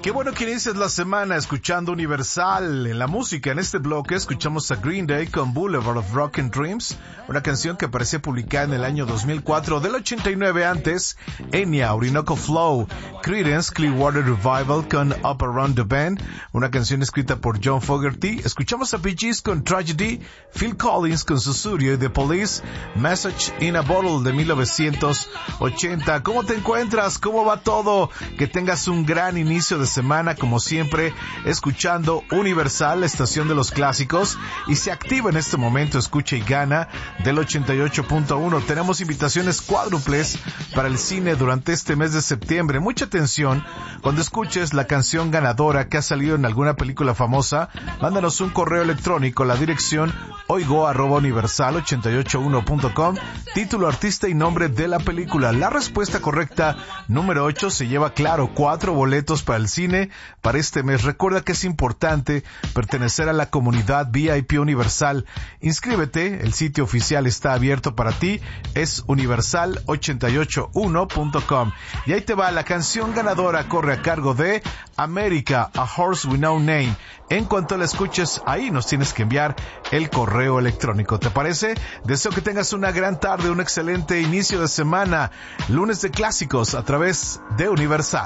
Qué bueno que inicias la semana escuchando Universal. En la música, en este bloque, escuchamos a Green Day con Boulevard of Broken Dreams, una canción que apareció publicada en el año 2004, del 89 antes, Enya, Orinoco Flow, Creedence Clearwater Revival con Up Around the Bend, una canción escrita por John Fogerty. Escuchamos a Bee Gees con Tragedy, Phil Collins con Susurio y The Police, Message in a Bottle de 1980. ¿Cómo te encuentras? ¿Cómo va todo? Que tengas un gran inicio de semana, como siempre, escuchando Universal, la estación de los clásicos, y se activa en este momento Escucha y Gana del 88.1. Tenemos invitaciones cuádruples para el cine durante este mes de septiembre. Mucha atención, cuando escuches la canción ganadora que ha salido en alguna película famosa, mándanos un correo electrónico a la dirección oigo@universal881.com, título, artista y nombre de la película. La respuesta correcta, número 8, se lleva, claro, 4 boletos para el cine para este mes. Recuerda que es importante pertenecer a la comunidad VIP Universal. Inscríbete, el sitio oficial está abierto para ti, es universal881.com. Y ahí te va, la canción ganadora corre a cargo de América, A Horse With No Name. En cuanto la escuches, ahí nos tienes que enviar el correo electrónico. ¿Te parece? Deseo que tengas una gran tarde, un excelente inicio de semana. Lunes de clásicos a través de Universal.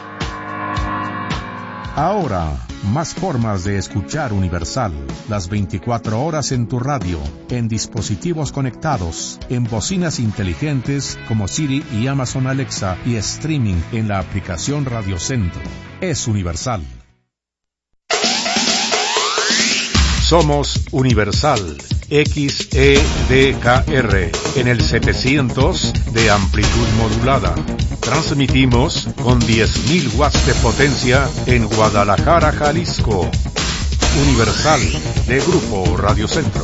Ahora, más formas de escuchar Universal. Las 24 horas en tu radio, en dispositivos conectados, en bocinas inteligentes como Siri y Amazon Alexa, y streaming en la aplicación Radio Centro. Es Universal. Somos Universal XEDKR en el 700 de amplitud modulada. Transmitimos con 10.000 watts de potencia en Guadalajara, Jalisco. Universal, de Grupo Radio Centro.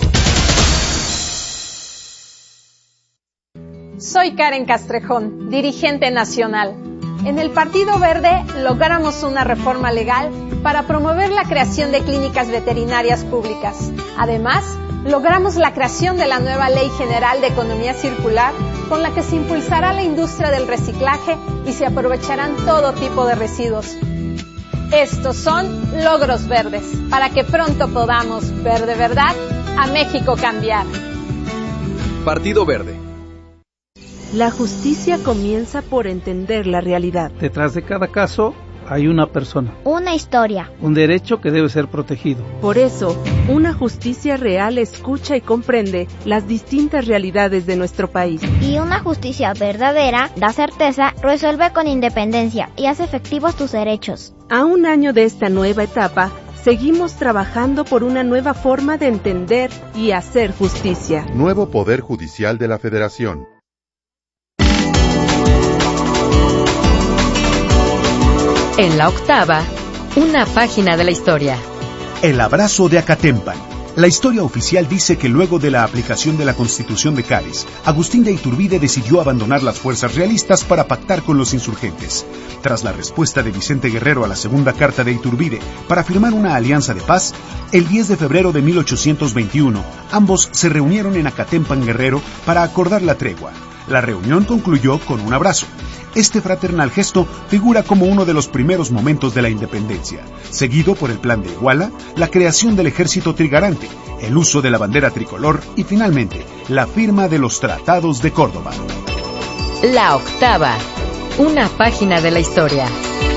Soy Karen Castrejón, dirigente nacional. En el Partido Verde logramos una reforma legal para promover la creación de clínicas veterinarias públicas. Además, logramos la creación de la nueva Ley General de Economía Circular, con la que se impulsará la industria del reciclaje y se aprovecharán todo tipo de residuos. Estos son logros verdes, para que pronto podamos ver de verdad a México cambiar. Partido Verde. La justicia comienza por entender la realidad. Detrás de cada caso hay una persona. Una historia. Un derecho que debe ser protegido. Por eso, una justicia real escucha y comprende las distintas realidades de nuestro país. Y una justicia verdadera da certeza, resuelve con independencia y hace efectivos tus derechos. A un año de esta nueva etapa, seguimos trabajando por una nueva forma de entender y hacer justicia. Nuevo Poder Judicial de la Federación. En la octava, una página de la historia. El abrazo de Acatempan. La historia oficial dice que luego de la aplicación de la Constitución de Cádiz, Agustín de Iturbide decidió abandonar las fuerzas realistas para pactar con los insurgentes. Tras la respuesta de Vicente Guerrero a la segunda carta de Iturbide para firmar una alianza de paz, el 10 de febrero de 1821, ambos se reunieron en Acatempan, Guerrero, para acordar la tregua. La reunión concluyó con un abrazo. Este fraternal gesto figura como uno de los primeros momentos de la independencia, seguido por el Plan de Iguala, la creación del Ejército Trigarante, el uso de la bandera tricolor y finalmente la firma de los Tratados de Córdoba. La octava, una página de la historia.